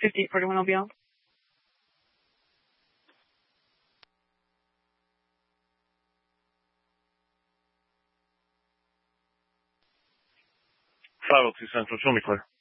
5841 will be on. Central, show me clear.